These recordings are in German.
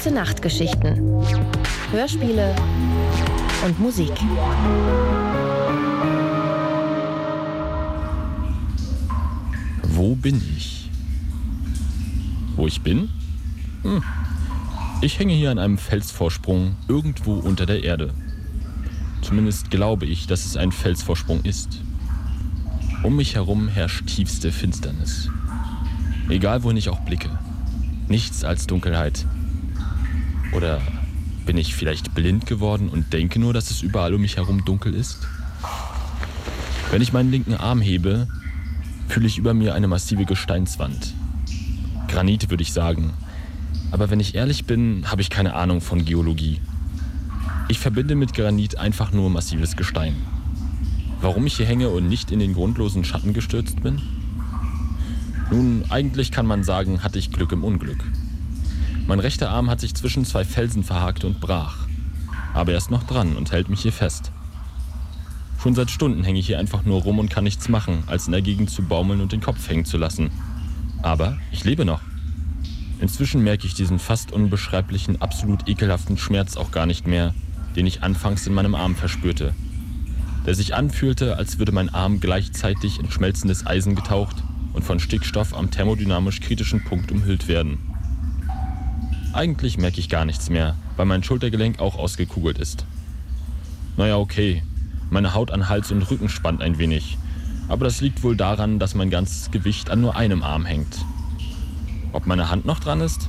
Ganze Nachtgeschichten, Hörspiele und Musik. Wo bin ich? Wo ich bin? Ich hänge hier an einem Felsvorsprung irgendwo unter der Erde. Zumindest glaube ich, dass es ein Felsvorsprung ist. Um mich herum herrscht tiefste Finsternis. Egal, wohin ich auch blicke. Nichts als Dunkelheit. Oder bin ich vielleicht blind geworden und denke nur, dass es überall um mich herum dunkel ist? Wenn ich meinen linken Arm hebe, fühle ich über mir eine massive Gesteinswand. Granit, würde ich sagen. Aber wenn ich ehrlich bin, habe ich keine Ahnung von Geologie. Ich verbinde mit Granit einfach nur massives Gestein. Warum ich hier hänge und nicht in den grundlosen Schatten gestürzt bin? Nun, eigentlich kann man sagen, hatte ich Glück im Unglück. Mein rechter Arm hat sich zwischen zwei Felsen verhakt und brach. Aber er ist noch dran und hält mich hier fest. Schon seit Stunden hänge ich hier einfach nur rum und kann nichts machen, als in der Gegend zu baumeln und den Kopf hängen zu lassen. Aber ich lebe noch. Inzwischen merke ich diesen fast unbeschreiblichen, absolut ekelhaften Schmerz auch gar nicht mehr, den ich anfangs in meinem Arm verspürte. Der sich anfühlte, als würde mein Arm gleichzeitig in schmelzendes Eisen getaucht und von Stickstoff am thermodynamisch kritischen Punkt umhüllt werden. Eigentlich merke ich gar nichts mehr, weil mein Schultergelenk auch ausgekugelt ist. Naja, okay. Meine Haut an Hals und Rücken spannt ein wenig. Aber das liegt wohl daran, dass mein ganzes Gewicht an nur einem Arm hängt. Ob meine Hand noch dran ist?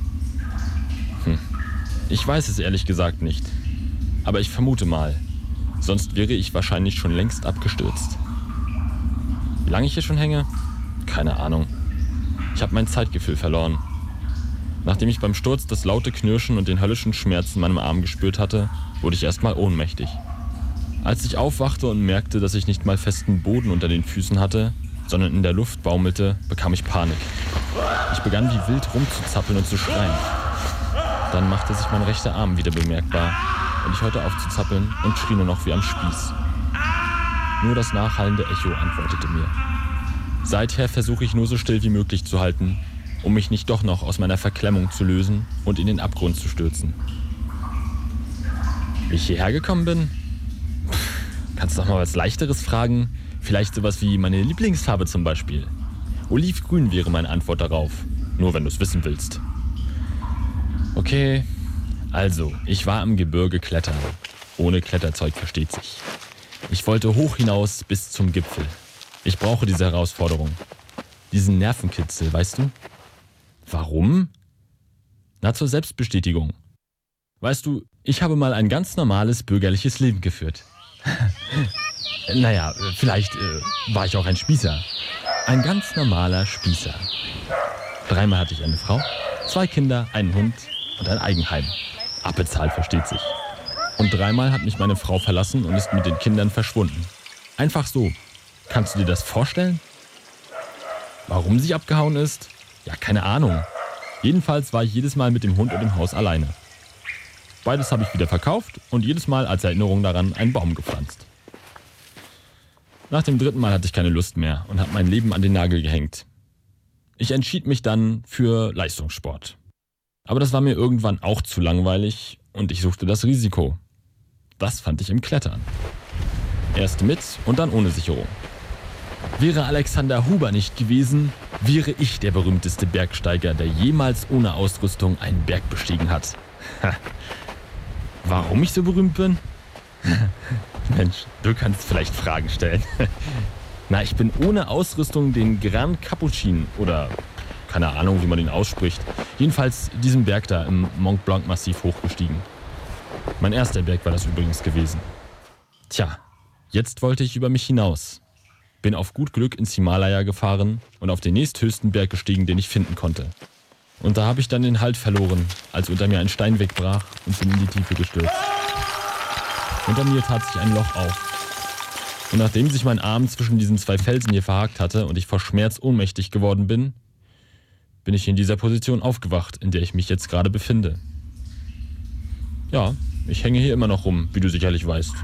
Ich weiß es ehrlich gesagt nicht. Aber ich vermute mal. Sonst wäre ich wahrscheinlich schon längst abgestürzt. Wie lange ich hier schon hänge? Keine Ahnung. Ich habe mein Zeitgefühl verloren. Nachdem ich beim Sturz das laute Knirschen und den höllischen Schmerz in meinem Arm gespürt hatte, wurde ich erstmal ohnmächtig. Als ich aufwachte und merkte, dass ich nicht mal festen Boden unter den Füßen hatte, sondern in der Luft baumelte, bekam ich Panik. Ich begann wie wild rumzuzappeln und zu schreien. Dann machte sich mein rechter Arm wieder bemerkbar und ich hörte auf zu zappeln und schrie nur noch wie am Spieß. Nur das nachhallende Echo antwortete mir. Seither versuche ich nur so still wie möglich zu halten, um mich nicht doch noch aus meiner Verklemmung zu lösen und in den Abgrund zu stürzen. Wie ich hierher gekommen bin? Kannst du doch mal was Leichteres fragen? Vielleicht sowas wie meine Lieblingsfarbe zum Beispiel. Olivgrün wäre meine Antwort darauf. Nur wenn du es wissen willst. Okay, also, ich war am Gebirge klettern. Ohne Kletterzeug versteht sich. Ich wollte hoch hinaus bis zum Gipfel. Ich brauche diese Herausforderung. Diesen Nervenkitzel, weißt du? Warum? Na, zur Selbstbestätigung. Weißt du, ich habe mal ein ganz normales bürgerliches Leben geführt. Naja, vielleicht war ich auch ein Spießer. Ein ganz normaler Spießer. 3-mal hatte ich eine Frau, 2 Kinder, einen Hund und ein Eigenheim. Abbezahlt, versteht sich. Und 3-mal hat mich meine Frau verlassen und ist mit den Kindern verschwunden. Einfach so. Kannst du dir das vorstellen? Warum sie abgehauen ist? Ja, keine Ahnung. Jedenfalls war ich jedes Mal mit dem Hund und dem Haus alleine. Beides habe ich wieder verkauft und jedes Mal als Erinnerung daran einen Baum gepflanzt. Nach dem 3. Mal hatte ich keine Lust mehr und habe mein Leben an den Nagel gehängt. Ich entschied mich dann für Leistungssport. Aber das war mir irgendwann auch zu langweilig und ich suchte das Risiko. Das fand ich im Klettern. Erst mit und dann ohne Sicherung. Wäre Alexander Huber nicht gewesen, wäre ich der berühmteste Bergsteiger, der jemals ohne Ausrüstung einen Berg bestiegen hat. Warum ich so berühmt bin? Mensch, du kannst vielleicht Fragen stellen. Na, ich bin ohne Ausrüstung den Grand Capuchin oder keine Ahnung, wie man den ausspricht. Jedenfalls diesen Berg da im Mont Blanc Massiv hochgestiegen. Mein erster Berg war das übrigens gewesen. Tja, jetzt wollte ich über mich hinaus. Bin auf gut Glück ins Himalaya gefahren und auf den nächsthöchsten Berg gestiegen, den ich finden konnte. Und da habe ich dann den Halt verloren, als unter mir ein Stein wegbrach und bin in die Tiefe gestürzt. Unter mir tat sich ein Loch auf. Und nachdem sich mein Arm zwischen diesen 2 Felsen hier verhakt hatte und ich vor Schmerz ohnmächtig geworden bin, bin ich in dieser Position aufgewacht, in der ich mich jetzt gerade befinde. Ja, ich hänge hier immer noch rum, wie du sicherlich weißt.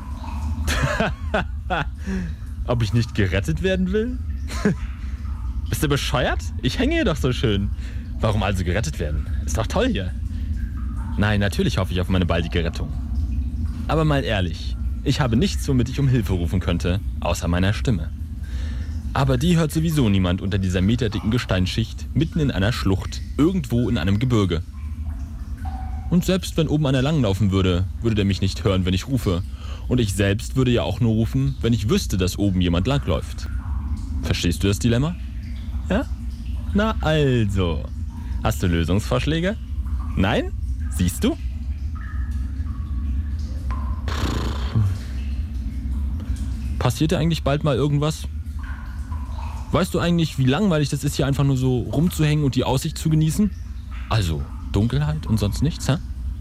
Ob ich nicht gerettet werden will? Bist du bescheuert? Ich hänge hier doch so schön. Warum also gerettet werden? Ist doch toll hier. Nein, natürlich hoffe ich auf meine baldige Rettung. Aber mal ehrlich, ich habe nichts, womit ich um Hilfe rufen könnte, außer meiner Stimme. Aber die hört sowieso niemand unter dieser meterdicken Gesteinsschicht, mitten in einer Schlucht, irgendwo in einem Gebirge. Und selbst wenn oben einer langlaufen würde, würde der mich nicht hören, wenn ich rufe. Und ich selbst würde ja auch nur rufen, wenn ich wüsste, dass oben jemand langläuft. Verstehst du das Dilemma? Ja? Na also. Hast du Lösungsvorschläge? Nein? Siehst du? Passiert dir eigentlich bald mal irgendwas? Weißt du eigentlich, wie langweilig das ist, hier einfach nur so rumzuhängen und die Aussicht zu genießen? Also, Dunkelheit und sonst nichts, hä?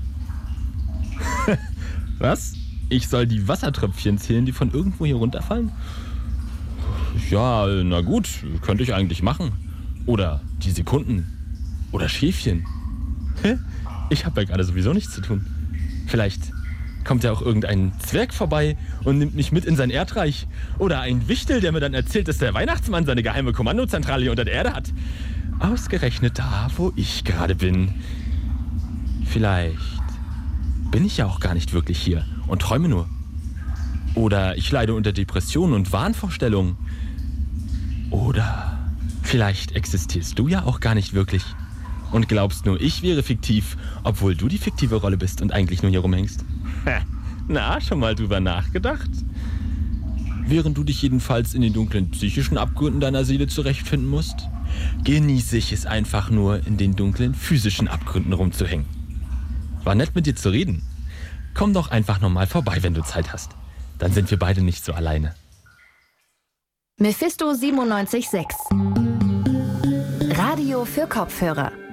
Was? Ich soll die Wassertröpfchen zählen, die von irgendwo hier runterfallen? Ja, na gut, könnte ich eigentlich machen. Oder die Sekunden. Oder Schäfchen. Ich habe ja gerade sowieso nichts zu tun. Vielleicht kommt ja auch irgendein Zwerg vorbei und nimmt mich mit in sein Erdreich. Oder ein Wichtel, der mir dann erzählt, dass der Weihnachtsmann seine geheime Kommandozentrale hier unter der Erde hat. Ausgerechnet da, wo ich gerade bin. Vielleicht bin ich ja auch gar nicht wirklich hier und träume nur. Oder ich leide unter Depressionen und Wahnvorstellungen. Oder vielleicht existierst du ja auch gar nicht wirklich und glaubst nur, ich wäre fiktiv, obwohl du die fiktive Rolle bist und eigentlich nur hier rumhängst. Na, schon mal drüber nachgedacht? Während du dich jedenfalls in den dunklen psychischen Abgründen deiner Seele zurechtfinden musst, genieße ich es einfach nur, in den dunklen physischen Abgründen rumzuhängen. War nett mit dir zu reden. Komm doch einfach nochmal vorbei, wenn du Zeit hast. Dann sind wir beide nicht so alleine. Mephisto 97.6 Radio für Kopfhörer.